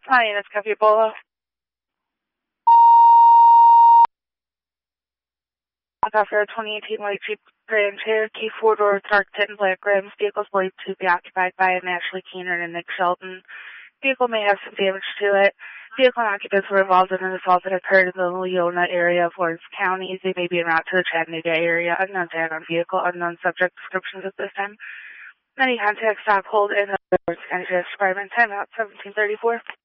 Hi, it's Cafe Bola. After a 2018 white Jeep Grand Cherokee 4-door dark tint black rims, vehicle is believed to be occupied by an Ashley Keener and Nick Shelton. Vehicle may have some damage to it. Vehicle and occupants were involved in an assault that occurred in the Leona area of Lawrence County. They may be en route to the Chattanooga area. Unknown tag on vehicle, unknown subject descriptions at this time. Any contact stop hold in the Lawrence County Sheriff's Department. Time out 1734.